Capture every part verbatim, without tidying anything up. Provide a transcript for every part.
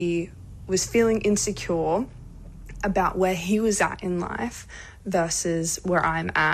He was feeling insecure about where he was at in life versus where I'm at,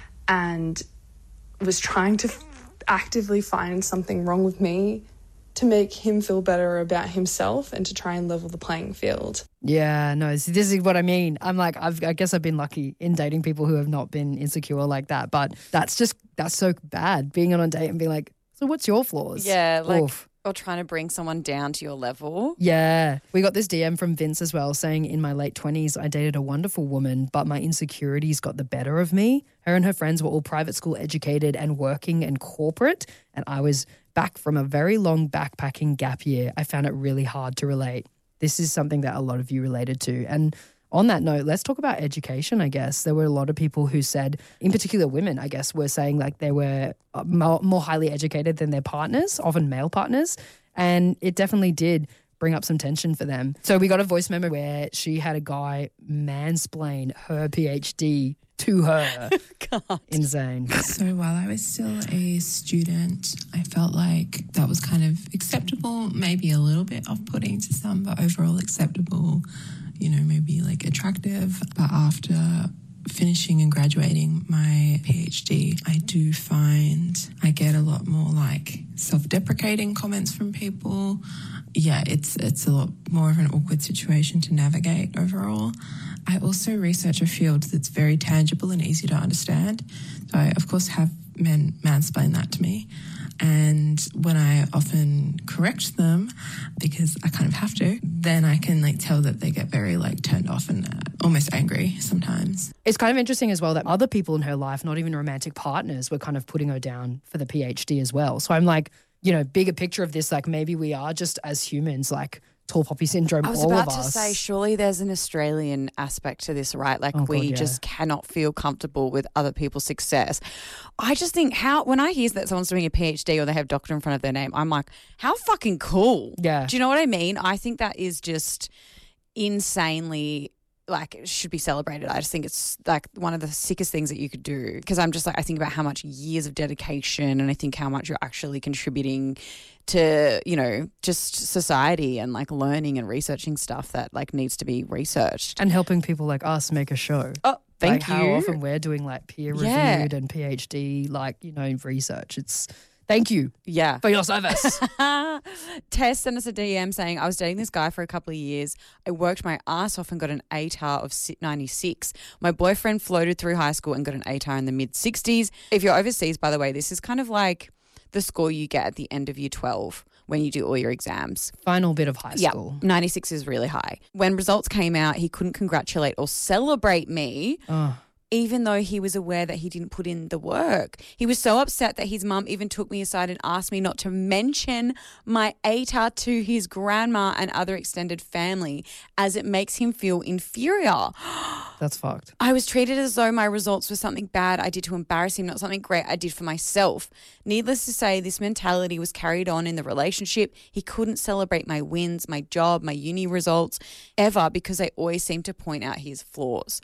and was trying to f- actively find something wrong with me to make him feel better about himself and to try and level the playing field. Yeah, no, see, this is what I mean. I'm like, I've, I guess I've been lucky in dating people who have not been insecure like that, but that's just, that's so bad, being on a date and being like, so what's your flaws? Yeah, like, Oof. or trying to bring someone down to your level. Yeah. We got this D M from Vince as well saying, in my late twenties, I dated a wonderful woman, but my insecurities got the better of me. Her and her friends were all private school educated and working and corporate, and I was back from a very long backpacking gap year. I found it really hard to relate. This is something that a lot of you related to. And on that note, let's talk about education, I guess. There were a lot of people who said, in particular women, I guess, were saying like they were more, more highly educated than their partners, often male partners. And it definitely did bring up some tension for them. So we got a voice memo where she had a guy mansplain her PhD to her. God. Insane. So while I was still a student, I felt like that was kind of acceptable, maybe a little bit off-putting to some, but overall acceptable, you know, maybe like attractive. But after finishing and graduating my PhD, I do find I get a lot more like self-deprecating comments from people. Yeah, it's it's a lot more of an awkward situation to navigate overall. I also research a field that's very tangible and easy to understand. So I, of course, have men mansplain that to me. And when I often correct them, because I kind of have to, then I can like tell that they get very like turned off and uh, almost angry sometimes. It's kind of interesting as well that other people in her life, not even romantic partners, were kind of putting her down for the PhD as well. So I'm like, you know, bigger picture of this, like maybe we are just as humans, like tall poppy syndrome, I was all about of to us. say, surely there's an Australian aspect to this, right? Like Oh, God, we yeah. just cannot feel comfortable with other people's success. I just think how, when I hear that someone's doing a PhD or they have doctor in front of their name, I'm like, how fucking cool. Yeah. Do you know what I mean? I think that is just insanely, like, it should be celebrated. I just think it's like one of the sickest things that you could do, because I'm just like, I think about how much years of dedication, and I think how much you're actually contributing to, you know, just society and like learning and researching stuff that like needs to be researched. And helping people like us make a show. Oh, thank like you. How often we're doing like peer Yeah. reviewed and PhD, like, you know, research. It's thank you Yeah. for your service. Tess sent us a D M saying, I was dating this guy for a couple of years. I worked my ass off and got an A T A R of ninety-six. My boyfriend floated through high school and got an A T A R in the mid sixties. If you're overseas, by the way, this is kind of like the score you get at the end of year twelve when you do all your exams. Final bit of high Yeah, school. ninety-six is really high. When results came out, he couldn't congratulate or celebrate me, Oh. even though he was aware that he didn't put in the work. He was so upset that his mum even took me aside and asked me not to mention my A T A R to his grandma and other extended family, as it makes him feel inferior. That's fucked. I was treated as though my results were something bad I did to embarrass him, not something great I did for myself. Needless to say, this mentality was carried on in the relationship. He couldn't celebrate my wins, my job, my uni results, ever, because I always seemed to point out his flaws.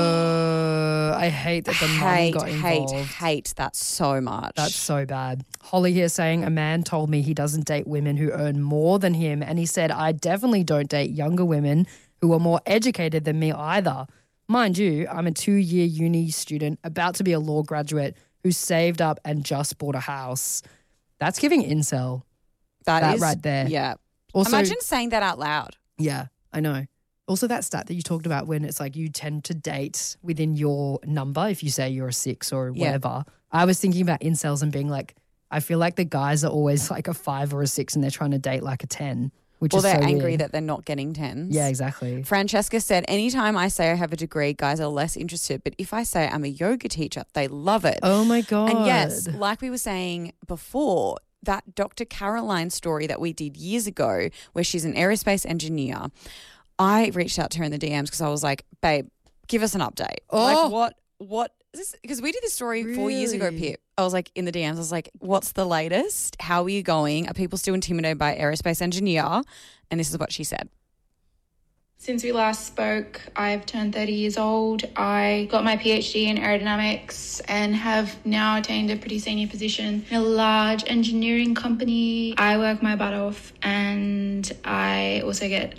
Uh, I hate that the hate, mum got hate, involved. hate that so much. That's so bad. Holly here saying a man told me he doesn't date women who earn more than him, and he said I definitely don't date younger women who are more educated than me either. Mind you, I'm a two-year uni student about to be a law graduate who saved up and just bought a house. That's giving incel. that that is right there. Yeah. Also, Imagine saying that out loud. yeah, I know. Also, that stat that you talked about when it's like you tend to date within your number, if you say you're a six or Yeah. whatever. I was thinking about incels and being like, I feel like the guys are always like a five or a six and they're trying to date like a ten, which Or is they're so angry weird. that they're not getting tens. Yeah, exactly. Francesca said, anytime I say I have a degree, guys are less interested. But if I say I'm a yoga teacher, they love it. Oh my God. And yes, like we were saying before, that Doctor Caroline story that we did years ago, where she's an aerospace engineer, I reached out to her in the D Ms because I was like, babe, give us an update. Oh. Like what, what is this? Because we did this story four years ago, Really? Pip. I was like in the D Ms, I was like, what's the latest? How are you going? Are people still intimidated by aerospace engineer? And this is what she said. Since we last spoke, I've turned thirty years old. I got my PhD in aerodynamics and have now attained a pretty senior position in a large engineering company. I work my butt off and I also get